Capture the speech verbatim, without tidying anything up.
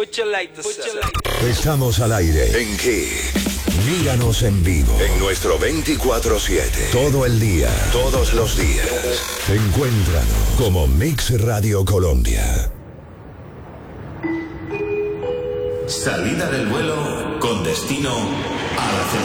Estamos al aire en Kiss. Míranos en vivo en nuestro veinticuatro siete. Todo el día, todos los días. Encuéntranos como Mix Radio Colombia. Salida del vuelo con destino a la